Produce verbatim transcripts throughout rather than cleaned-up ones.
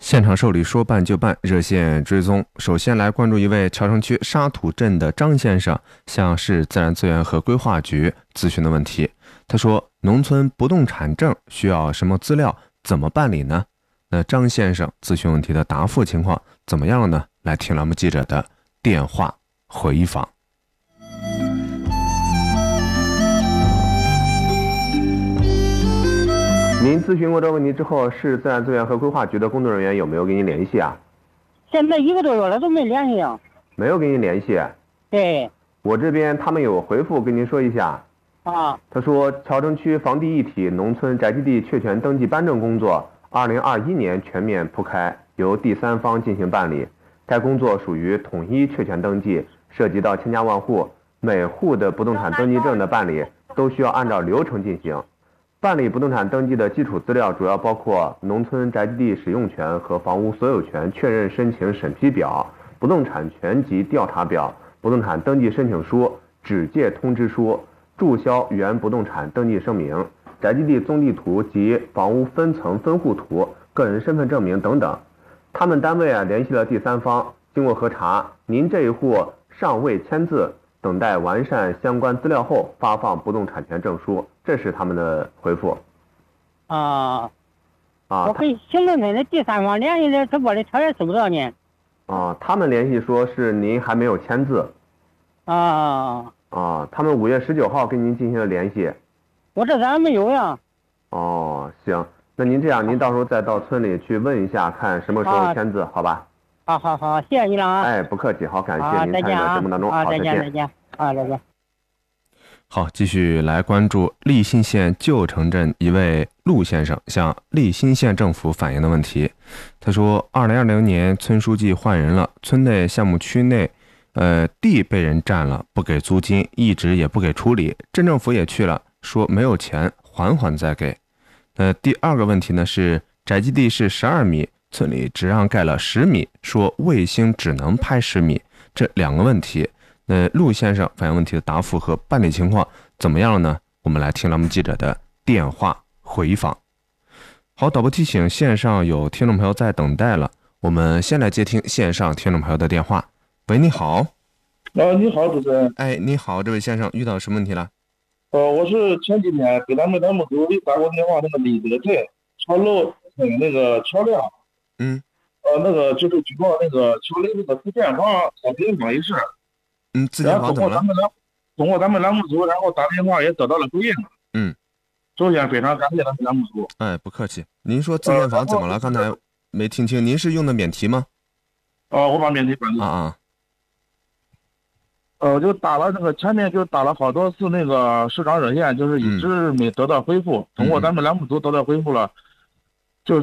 现场受理说办就办，热线追踪。首先来关注一位桥城区沙土镇的张先生向市自然资源和规划局咨询的问题。他说，农村不动产证需要什么资料，怎么办理呢？那张先生咨询问题的答复情况怎么样了呢？来听栏目记者的电话回访。您咨询过这个问题之后，市自然资源和规划局的工作人员有没有跟您联系啊？ 现在一个多月了都没联系啊。 没有跟您联系？ 对。 我这边他们有回复跟您说一下。 啊。 他说，桥城区房地一体农村宅基地确权登记颁证工作，二零二一年全面铺开，由第三方进行办理。该工作属于统一确权登记，涉及到千家万户，每户的不动产登记证的办理都需要按照流程进行。办理不动产登记的基础资料主要包括农村宅基地使用权和房屋所有权确认申请审批表、不动产权及调查表、不动产登记申请书、指界通知书、注销原不动产登记声明、宅基地综地图及房屋分层分户图、个人身份证明等等。他们单位啊联系了第三方，经过核查，您这一户尚未签字，等待完善相关资料后发放不动产权证书，这是他们的回复。 啊啊， 我跟行政村的第三方联系的，这我的条也收不到呢。 啊，他们联系说是您还没有签字。 啊啊，他们五月十九号跟您进行了联系。 我这咋没有呀？ 哦，行，那您这样，您到时候再到村里去问一下，看什么时候签字，好吧？ 好好好，谢谢你了啊！ 哎，不客气，好，感谢您参与到节目当中， 好， 好， 再见，再见，啊，再见。 好，继续来关注利辛县旧城镇一位陆先生向利辛县政府反映的问题。他说，二零二零年村书记换人了，村内项目区内，呃，地被人占了，不给租金，一直也不给处理，镇政府也去了，说没有钱，缓缓再给。呃，第二个问题呢是宅基地是十二米。村里只让盖了十米，说卫星只能拍十米，这两个问题，那陆先生反映问题的答复和办理情况怎么样了呢？我们来听栏目记者的电话回访。好，导播提醒，线上有听众朋友在等待了，我们先来接听线上听众朋友的电话。喂，你好。 啊，你好，主持人。 哎，你好，这位先生遇到什么问题了？ 呃，我是前几天给咱们栏目组打过电话，那个李德镇桥楼那个桥梁。 嗯， 呃，那个就是举报那个桥林那个自建房草坪房一事。 嗯，自建房怎么了？ 然后通过咱们栏，通过咱们栏目组，然后打电话也得到了回应。 嗯， 首先非常感谢咱们栏目组。 哎，不客气。您说自建房怎么了？呃、刚才没听清，您是用的免提吗？ 哦、呃，我把免提关了。 啊啊。 呃，就打了那个前面就打了好多次那个市长热线，就是一直没得到回复。嗯、通过咱们栏目组得到回复了，就是。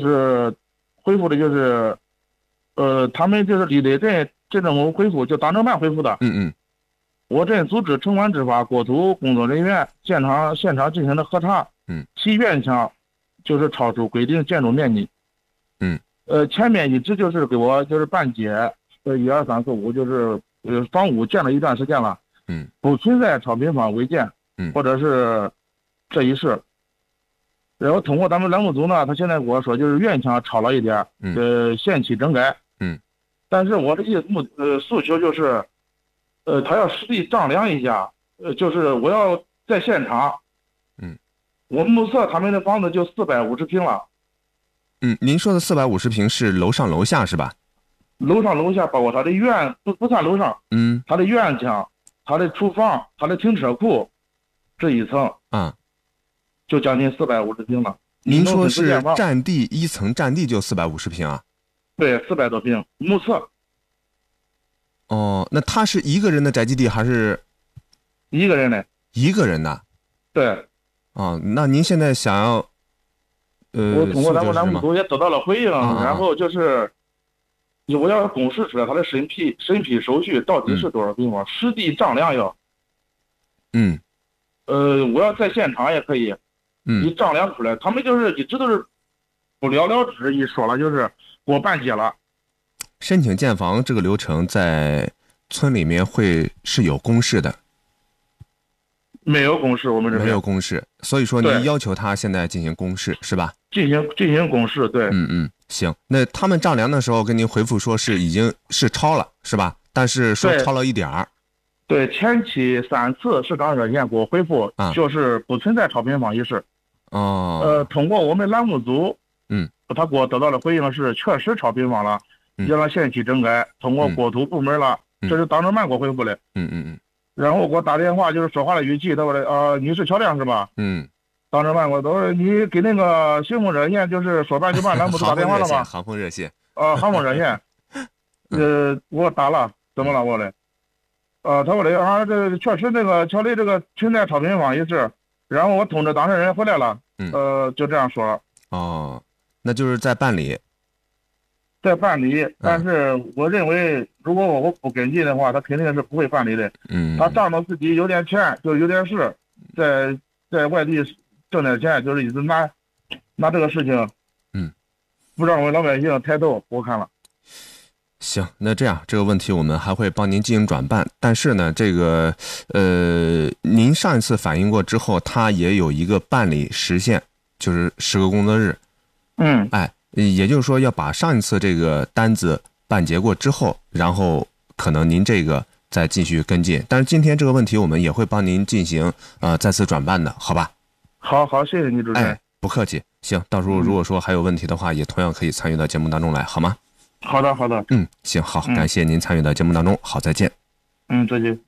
回复的就是，呃，他们就是李雷镇镇政府回复，就党政办回复的。 嗯嗯。 我镇组织城管执法国土工作人员现场现场进行了核查。 嗯。 其院墙就是超出规定建筑面积。 嗯。 呃，前面一直就是给我就是办结，呃，一二三四五就是呃房屋建了一段时间了。 嗯。 不存在超平房违建。 嗯。 或者是这一事。然后通过咱们栏目组呢，他现在跟我说就是院墙超了一点，呃，限期整改。 嗯， 但是我的意思目呃诉求就是，呃，他要实地丈量一下，呃，就是我要在现场。 嗯， 我目测他们的房子就四百五十平了。 嗯，您说的四百五十平是楼上楼下是吧？ 楼上楼下包括他的院不不算楼上， 嗯， 他的院墙、他的厨房、他的停车库这一层。 啊。 就将近四百五十平了。 您说是占地一层占地就四百五十平啊？ 对，四百多平，目测。 哦，那他是一个人的宅基地还是？ 一个人的。 一个人的。 对。 哦，那您现在想要，呃， 我通过咱们栏目组也得到了回应， 啊、 然后就是，我要公示出来他的审批审批手续到底是多少平方，嗯、实地丈量要。 嗯。 呃，我要在现场也可以。 嗯， 一丈量出来，他们就是一直都是不了了之，一说了就是给我办结了。 申请建房这个流程在村里面会是有公示的？ 没有公示，我们这没有公示，所以说您要求他现在进行公示是吧？ 进行进行公示，对。 嗯嗯， 行，那他们丈量的时候跟您回复说是已经是超了，是吧？但是说超了一点儿。 对，前期三次市长热线给我回复， 啊、 就是不存在超频房一事。 哦。 呃，通过我们栏目组， 嗯， 他给我得到的回应是确实超频房了， 嗯、 让限期整改，通过国土部门了， 嗯、 这是党政办给我回复的。 嗯嗯嗯。 然后给我打电话，就是说话的语气，他说的啊，你是乔亮是吧？ 嗯。 党政办给我都是你给那个行风热线，就是说办就办栏目组打电话了吗？ 航空热线。 啊，航空热线。呃，我打了，怎么了我的？呃，他说的啊，这确实那个桥里这个存在超频房一事，然后我通知当事人回来了， 嗯、 呃，就这样说了。 哦，那就是在办理， 在办理，但是我认为，如果我不跟进的话，他肯定是不会办理的。 嗯， 他仗着自己有点钱，就有点事，在在外地挣点钱，就是一直拿拿这个事情， 嗯， 不让我们老百姓抬头。我看了。 行，那这样这个问题我们还会帮您进行转办，但是呢，这个呃，您上一次反映过之后，它也有一个办理时限，就是十个工作日。 嗯， 哎，也就是说要把上一次这个单子办结过之后，然后可能您这个再继续跟进。但是今天这个问题我们也会帮您进行呃再次转办的，好吧？ 好好，谢谢你主持人。 哎，不客气。行，到时候如果说还有问题的话，嗯、也同样可以参与到节目当中来，好吗？ 好的，好的。 嗯，行，好，感谢您参与到节目当中，好，再见。 嗯，再见。